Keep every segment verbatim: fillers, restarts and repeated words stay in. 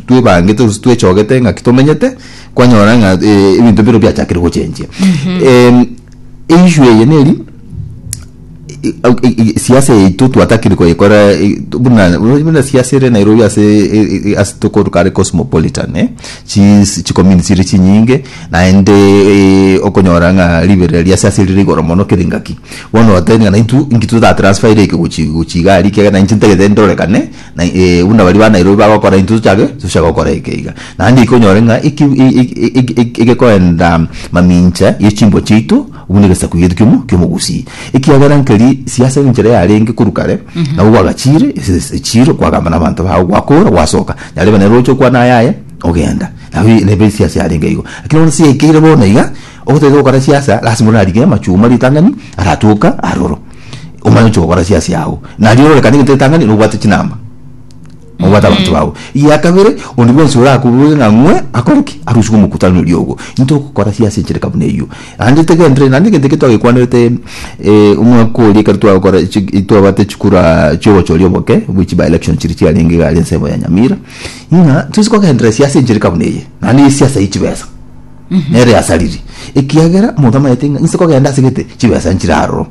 tutwe bange tutwe chogete nga kitomenyete kwanyora nga ibintu biro bya chakire go change em issue yeneli siasa yetu tuatakiri kwa ikora buna buna siasa ire Nairobi ase asitoko kare cosmopolitan eh chi chi community ri chinyinge na ende okonyoranga liberal siasa iri goro mono kiringaki wono atenga na intu ingitu da transfer ire kuchi kuchi gari ke na intinte ke ndore kane na una bali ba Nairobi ba kora intu chage tushaka kora ikeiga na ndi konyorenga iki iki ko enda mamincha yechimbo chitu unigesa kuyedu kimo kimo gusi ikiagaranka siasa njere yarenge kurukare na ubagachire chiro kwagamba nabantu bawo gwakora wasoka yale bane rocho kwa nayaye ogenda nabi lebe siasa yarenge iko akino nsi ekire bona iga okutego kwa siasa lazima narige machuma litangani aratuka aroro umanye cyo kwa siasa yawo naliro lekani tetangani nubate chinamba mubata abantu bawo yakabere ondibo nsura kubuze namwe akoriki arushuko mukutano lyogo into kwa siasa njere kabune iyo andi tege entre nandi ke teketwa ikwanete eh umwako likartwa akora itwa bate chukura cyo cyo lyoboke which by election chirichi alinge gali nsemo ya Nyamira inga tuziko ka entre siasa njere kabune nani siasa ichibesa nere asaliri ikiagera mutama yetenga nsiko ka yanda sigete chibesa njiraro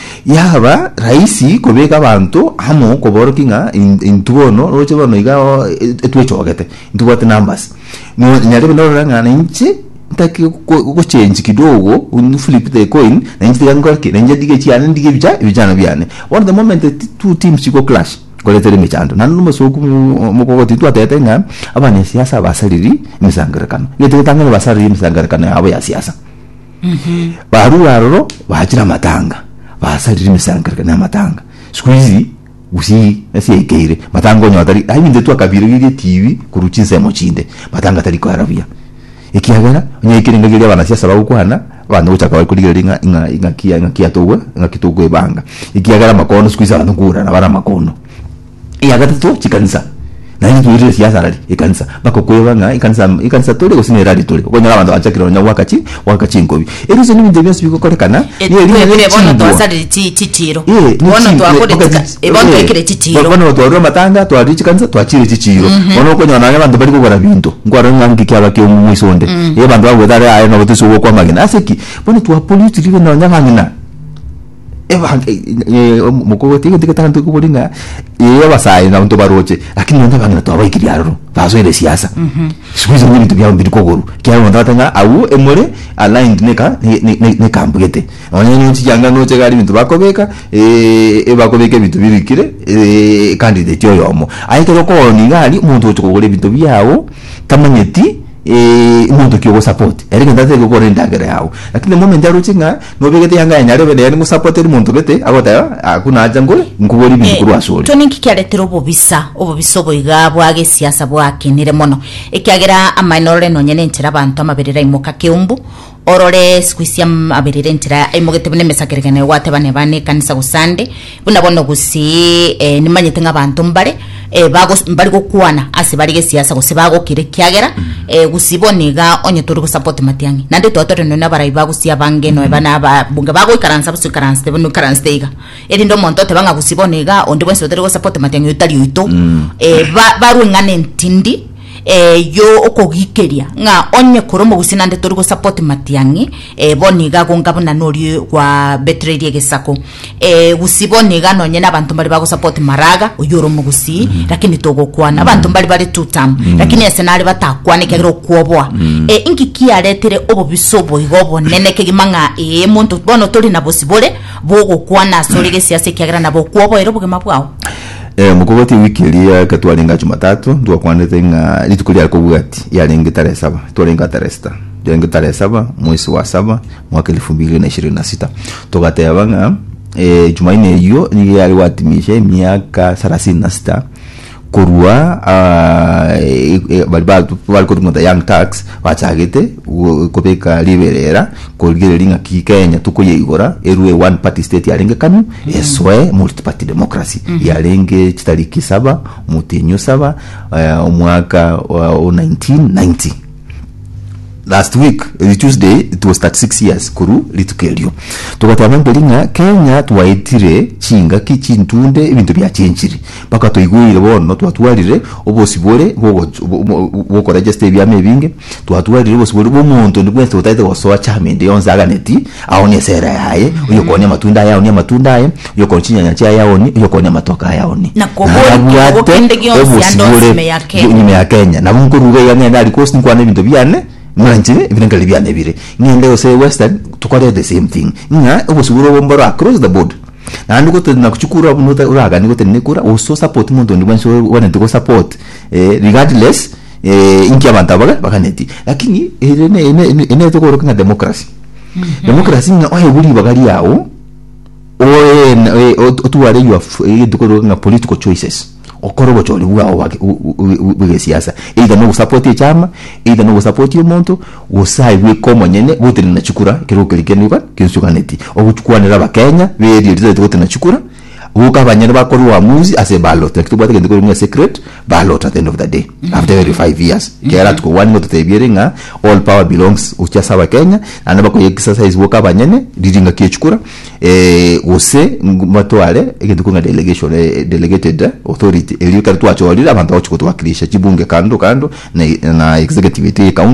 yaba raisi kobeka abantu hamo koborokinga intubono roche bono iga etwechogete intubate numbers no nyarebe ndoranga ninche taki ko change kidogo un flip the coin na inchi ngorke na inchi chiane ndige bicha bijana biane one the moment the two teams go clash koletere michando nanu musoku mukoko titu atetenga abane siasa basaliri misangarakano yete tangana basaliri misangarakano abo ya siasa mhm baru raro bajira matanga basaliri misangarakano na matanga squeeze usi ese ikere matango nyotari ayinde tu akabiri gige T V kuruchinse mochinde matanga tari kwa arabia ikiagera nyekire ngegere bana siasa bagukwana bana uchaka bari kuligera inga inga inga kia inga kia towe inga kitogwe banga ikiagera makono squeeze abantu ngura na bara makono iya gatatu chikanisa na ni tuire siasa rali ikanisa bako kwebanga ikanisa ikanisa tole kusine rali tole okonyala abantu achakira nya wakachi wakachi ngobi erizo ni binde byose bikokorekana ni eri bono twasari chi chichiro bono twakoretika ebondo ekire chichiro bono twaro matanga twari chikanisa twachire chichiro bono okonyala abantu bari gukora bintu ngwara ngangi kyaba ke umwisonde ye bantu bagwetare ayo no botuso kwa magina aseki bono twa police libe no nyangangina eba mukoko tike tike tanto kubolinga ye basai na unto baroche lakini nda bangina to abaikiri aro bazo ile siasa mhm sikuizo ni bitu bya mbiri kogoro kya nda tanga au emore aligned neka ne kambugete onye ni chijanga no chegari bitu bakobeka eh e bakobeke bitu birikire eh candidate yo yomo ayitero ko ni ngali umuntu utokogore bitu byawo tamanyeti eh umuntu kiyo support eri ngandate ko korenda gere yawo lakini moment ya ruchinga no begete yanga nyare bene yani support eri muntu gete agota akuna aja ngole ngubori bintu kuru asori to ninki kyaletero obobisa obobisobo igabo age siasa bwakenire mono ekyagera amainore no nyene ntira abantu amaberera imoka keumbu orore squisia aberere ntira imogete bune mesakerekane wate bane bane kanisa gusande buna bono gusi eh, nimanyete ngabantu mbare eh, bago mbari gukwana ase barige siasa gose bago kire kyagera eh, gusiboniga onye turi gusupport matiangi nande totore no nabara bago sia bange no bana ba bunga bago ikaransa busu karansa te bunu karansa iga eri ndo monto te banga gusiboniga onde bose totore gusupport matiangi utali uito mm. eh, ba, baru ngane ntindi eh yo okogikeria nga onye koromo gusinande turi go support matiangi eh boniga gongabona nori kwa betredi gesako eh gusiboniga nonye nabantu bali bago support maraga oyoro mugusi mm -hmm. lakini togo kwana abantu bali bali tutam mm -hmm. lakini esenali batakwane kegero kuobwa mm -hmm. eh ingiki aretere obo bisobo igobo nene kegimanga eh muntu bono tuli na bosibole bogo kwana sorige siasa kyagira nabo kuobwa ero bugema bwao eh mukoboti wikilia katwalinga Jumatatu ndwa kwanete nga litukulia ko bwati yalinga tarehe saba twalinga tarehe sita yalinga tarehe saba mwezi wa saba mwaka elfu mbili na ishirini na sita tokate yabanga eh Jumanne hiyo ni yali watimisha miaka thelathini na sita kurua bali bali ko tumuta young tax wachagete kopeka liberera kolgelinga kikenya tukoye igora erwe one party state yalinga kanu mm -hmm. eswe multi party democracy mm -hmm. yalinga chitariki saba mutenyo saba uh, umwaka wa uh, nineteen ninety last week uh, Tuesday it was thirty-six years kuru litukelio tukatama mbelinga Kenya tuwaitire chinga kichintunde ibintu bya chenchiri baka toiguire bono twatwarire obosibore boko register bya mebinge twatwarire obosibore bo muntu ndibwe tutaite wasoa chamende yonzaga neti aone sera yaye uyo kone matunda yawe ni matunda yaye uyo kone chinyanya cha yawe ni uyo kone matoka yawe ni na kobori kobende gionsi andosime ya Kenya ya Kenya na munkuruge yangenda alikosi nkwane bintu byane mwanjire ibinengale byane bire ngende ose western tukore the same thing nga obosuburo bombora across the board na ndiko tena kuchukura bunota uraga ndiko tena kura oso support muntu ndi banso wana ndiko support eh regardless eh inki abantu abaga bakaneti lakini ene ene ene tokoro kana democracy democracy nga ohe buri bagali yawo oye otuware you have ndiko nga political choices okorobo choli bwa bwa siasa either no support chama either no support umuntu usai we komo nyene wote na chukura kiruke likeniba kinsukaneti obuchukwanira bakenya beri rizo wote na chukura ukabanyana bakora uamuzi ase ballot kitubate ngende ko secret ballot at the end of the day mm -hmm. after every five years kera tuko one ngo tutebirenga all power belongs uchasa wa Kenya anaba ko exercise ukabanyane diringa kiechukura eh ose matwale ngende ko delegation eh, delegated authority eli kartu achorira abantu bachuko twakirisha kibunge kando kando na, na executive